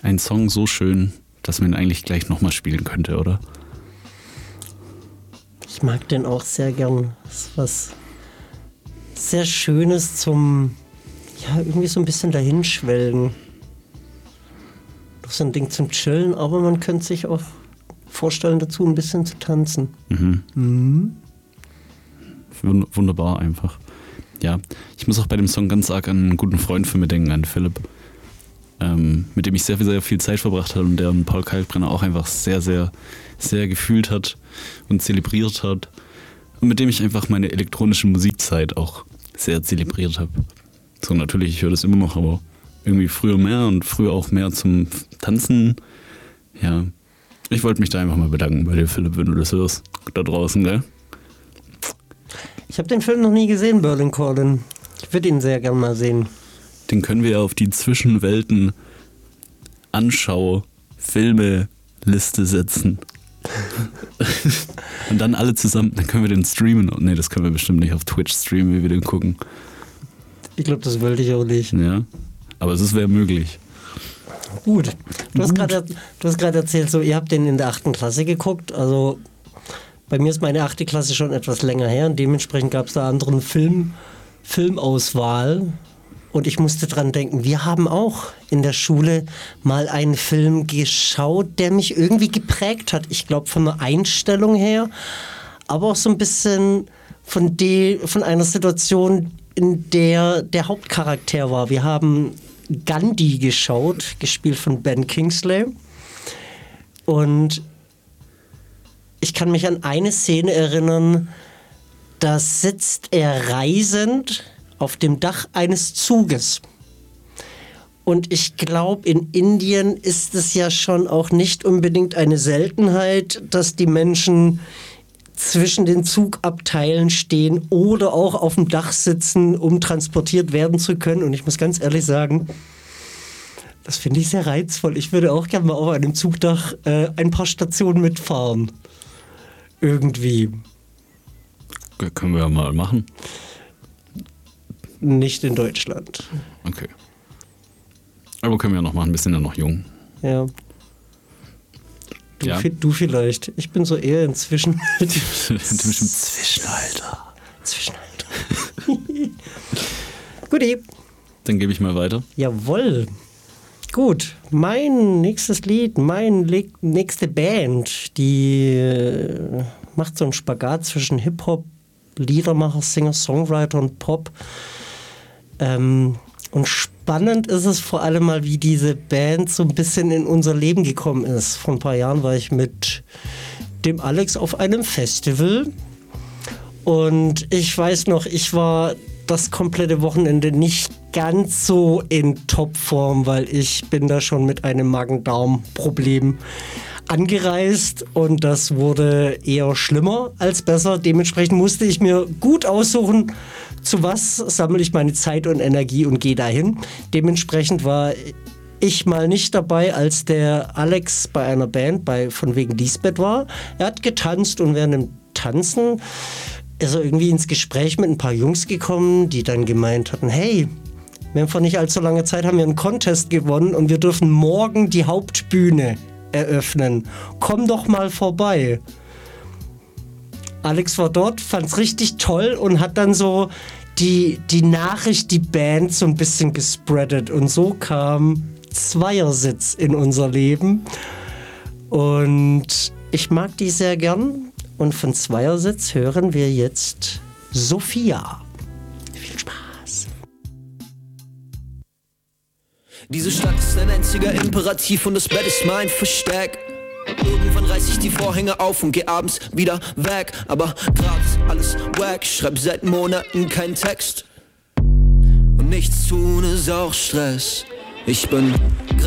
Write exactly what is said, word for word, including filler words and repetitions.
ein Song so schön, dass man ihn eigentlich gleich nochmal spielen könnte, oder? Ich mag den auch sehr gern. Das ist was sehr Schönes zum, ja, irgendwie so ein bisschen dahinschwelgen. Das ist ein Ding zum Chillen, aber man könnte sich auch vorstellen, dazu ein bisschen zu tanzen. Mhm. Mhm. Wunderbar einfach. Ja, ich muss auch bei dem Song ganz arg an einen guten Freund von mir denken, an Philipp, ähm, mit dem ich sehr, sehr viel Zeit verbracht habe und der Paul Kalkbrenner auch einfach sehr, sehr, sehr gefühlt hat und zelebriert hat und mit dem ich einfach meine elektronische Musikzeit auch sehr zelebriert habe. So, natürlich, ich höre das immer noch, aber irgendwie früher mehr und früher auch mehr zum Tanzen. Ja, ich wollte mich da einfach mal bedanken bei dir, Philipp, wenn du das hörst, da draußen, gell? Ich habe den Film noch nie gesehen, Berlin Calling. Ich würde ihn sehr gern mal sehen. Den können wir auf die Zwischenwelten Anschau Filme Liste setzen. Und dann alle zusammen, dann können wir den streamen. Ne, das können wir bestimmt nicht auf Twitch streamen, wie wir den gucken. Ich glaube, das wollte ich auch nicht. Ja, aber es wäre möglich. Gut. Du hast gerade du hast gerade erzählt, so ihr habt den in der achten Klasse geguckt. Also bei mir ist meine achte Klasse schon etwas länger her und dementsprechend gab es da anderen Film, Filmauswahl. Und ich musste dran denken, wir haben auch in der Schule mal einen Film geschaut, der mich irgendwie geprägt hat. Ich glaube von der Einstellung her, aber auch so ein bisschen von, de, von einer Situation, in der der Hauptcharakter war. Wir haben Gandhi geschaut, gespielt von Ben Kingsley. Und ich kann mich an eine Szene erinnern, da sitzt er reisend auf dem Dach eines Zuges. Und ich glaube, in Indien ist es ja schon auch nicht unbedingt eine Seltenheit, dass die Menschen zwischen den Zugabteilen stehen oder auch auf dem Dach sitzen, um transportiert werden zu können. Und ich muss ganz ehrlich sagen, das finde ich sehr reizvoll. Ich würde auch gerne mal auf einem Zugdach äh, ein paar Stationen mitfahren. Irgendwie. Okay, können wir ja mal machen. Nicht in Deutschland. Okay. Aber können wir ja noch machen, wir sind ja noch jung. Ja. Du, ja. du vielleicht. Ich bin so eher inzwischen. Du bist im Zwischenalter. Zwischenalter. Guti. Dann gebe ich mal weiter. Jawohl. Gut, mein nächstes Lied, meine Le- nächste Band, die äh, macht so einen Spagat zwischen Hip-Hop, Liedermacher, Singer, Songwriter und Pop. Ähm, und spannend ist es vor allem mal, wie diese Band so ein bisschen in unser Leben gekommen ist. Vor ein paar Jahren war ich mit dem Alex auf einem Festival und ich weiß noch, ich war das komplette Wochenende nicht ganz so in Topform, weil ich bin da schon mit einem Magen-Darm-Problem angereist und das wurde eher schlimmer als besser. Dementsprechend musste ich mir gut aussuchen, zu was sammle ich meine Zeit und Energie und gehe dahin. Dementsprechend war ich mal nicht dabei, als der Alex bei einer Band bei von wegen Lisbeth war. Er hat getanzt und während dem Tanzen ist er irgendwie ins Gespräch mit ein paar Jungs gekommen, die dann gemeint hatten, hey, wir haben vor nicht allzu langer Zeit haben wir einen Contest gewonnen und wir dürfen morgen die Hauptbühne eröffnen. Komm doch mal vorbei. Alex war dort, fand's richtig toll und hat dann so die, die Nachricht, die Band so ein bisschen gespreadet. Und so kam Zweiersitz in unser Leben. Und ich mag die sehr gern. Und von Zweiersitz hören wir jetzt Sophia. Viel Spaß. Diese Stadt ist ein einziger Imperativ und das Bett ist mein Versteck. Irgendwann reiß ich die Vorhänge auf und geh abends wieder weg. Aber grad ist alles wack, schreib seit Monaten keinen Text. Und nichts tun ist auch Stress. Ich bin